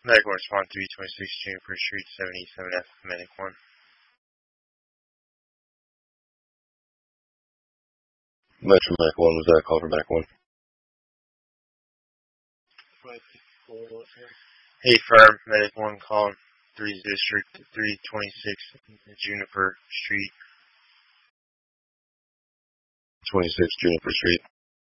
Medic 1 respond 326 Juniper Street, 77F, Medic 1. Metro Medic 1, was that a call for Medic 1? Hey, firm, Medic 1 call 3 District 326 Juniper Street. 26 Juniper Street.